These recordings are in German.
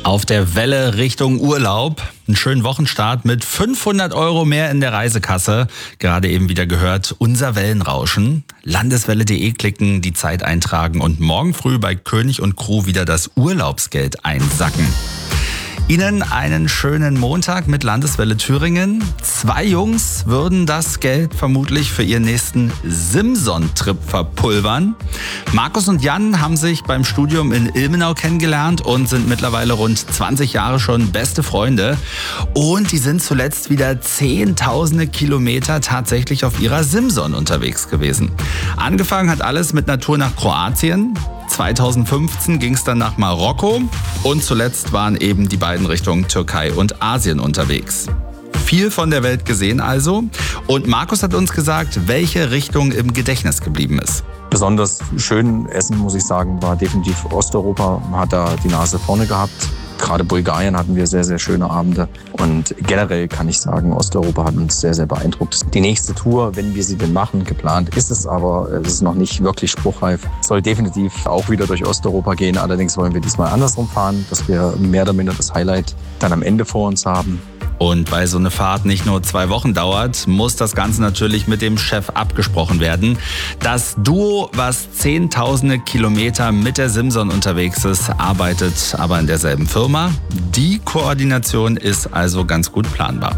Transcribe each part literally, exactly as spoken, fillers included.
Auf der Welle Richtung Urlaub. Einen schönen Wochenstart mit fünfhundert Euro mehr in der Reisekasse. Gerade eben wieder gehört, unser Wellenrauschen. Landeswelle punkt de klicken, die Zeit eintragen und morgen früh bei König und Crew wieder das Urlaubsgeld einsacken. Ihnen einen schönen Montag mit Landeswelle Thüringen. Zwei Jungs würden das Geld vermutlich für ihren nächsten Simson-Trip verpulvern. Markus und Jan haben sich beim Studium in Ilmenau kennengelernt und sind mittlerweile rund zwanzig Jahre schon beste Freunde. Und die sind zuletzt wieder zehntausende Kilometer tatsächlich auf ihrer Simson unterwegs gewesen. Angefangen hat alles mit einer Tour nach Kroatien. zweitausendfünfzehn ging es dann nach Marokko und zuletzt waren eben die beiden Richtungen Türkei und Asien unterwegs. Viel von der Welt gesehen also. Und Markus hat uns gesagt, welche Richtung im Gedächtnis geblieben ist. Besonders schön Essen, muss ich sagen, war definitiv Osteuropa. Man hat da die Nase vorne gehabt. Gerade Bulgarien hatten wir sehr, sehr schöne Abende. Und generell kann ich sagen, Osteuropa hat uns sehr, sehr beeindruckt. Die nächste Tour, wenn wir sie denn machen, geplant ist es, aber es ist noch nicht wirklich spruchreif. Soll definitiv auch wieder durch Osteuropa gehen. Allerdings wollen wir diesmal andersrum fahren, dass wir mehr oder minder das Highlight dann am Ende vor uns haben. Und weil so eine Fahrt nicht nur zwei Wochen dauert, muss das Ganze natürlich mit dem Chef abgesprochen werden. Das Duo, was zehntausende Kilometer mit der Simson unterwegs ist, arbeitet aber in derselben Firma. Die Koordination ist also ganz gut planbar.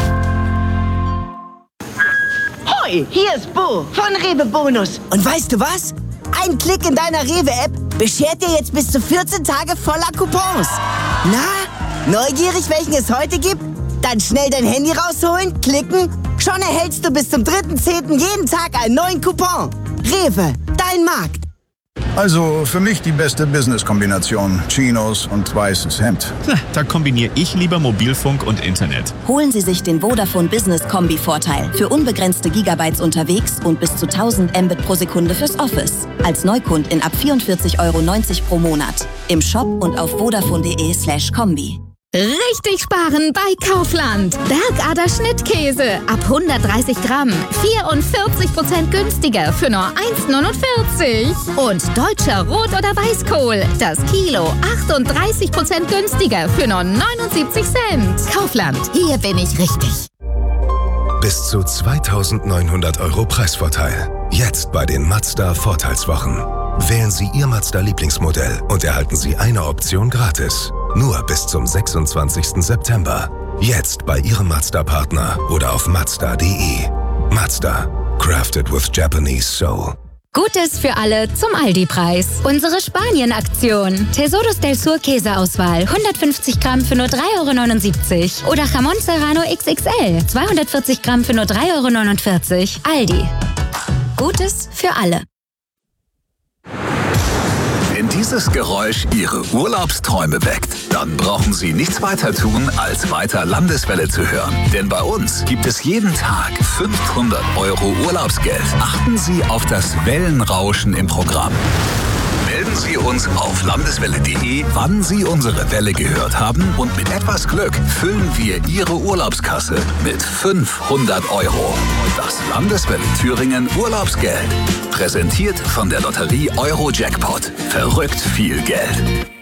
Hoi, hier ist Bo von Rewe Bonus. Und weißt du was? Ein Klick in deiner Rewe-App beschert dir jetzt bis zu vierzehn Tage voller Coupons. Na, neugierig, welchen es heute gibt? Dann schnell dein Handy rausholen, klicken. Schon erhältst du bis zum dritten zehnten jeden Tag einen neuen Coupon. Rewe, dein Markt. Also für mich die beste Business-Kombination. Chinos und weißes Hemd. Da kombiniere ich lieber Mobilfunk und Internet. Holen Sie sich den Vodafone Business Kombi-Vorteil. Für unbegrenzte Gigabytes unterwegs und bis zu tausend Mbit pro Sekunde fürs Office. Als Neukund in ab vierundvierzig Euro neunzig pro Monat. Im Shop und auf vodafone.de slash Kombi. Richtig sparen bei Kaufland. Bergader Schnittkäse ab hundertdreißig Gramm. vierundvierzig Prozent günstiger für nur eins neunundvierzig. Und deutscher Rot- oder Weißkohl. Das Kilo achtunddreißig Prozent günstiger für nur neunundsiebzig Cent. Kaufland, hier bin ich richtig. Bis zu zweitausendneunhundert Euro Preisvorteil. Jetzt bei den Mazda Vorteilswochen. Wählen Sie Ihr Mazda-Lieblingsmodell und erhalten Sie eine Option gratis. Nur bis zum sechsundzwanzigsten September. Jetzt bei Ihrem Mazda-Partner oder auf mazda punkt de. Mazda. Crafted with Japanese Soul. Gutes für alle zum Aldi-Preis. Unsere Spanien-Aktion. Tesoros del Sur Käseauswahl. hundertfünfzig Gramm für nur drei Euro neunundsiebzig. Oder Jamón Serrano X X L. zweihundertvierzig Gramm für nur drei Euro neunundvierzig. Aldi. Gutes für alle. Wenn dieses Geräusch Ihre Urlaubsträume weckt, dann brauchen Sie nichts weiter tun, als weiter Landeswelle zu hören. Denn bei uns gibt es jeden Tag fünfhundert Euro Urlaubsgeld. Achten Sie auf das Wellenrauschen im Programm. Melden Sie uns auf landeswelle punkt de, wann Sie unsere Welle gehört haben, und mit etwas Glück füllen wir Ihre Urlaubskasse mit fünfhundert Euro. Das Landeswelle Thüringen Urlaubsgeld. Präsentiert von der Lotterie Euro Jackpot. Verrückt viel Geld.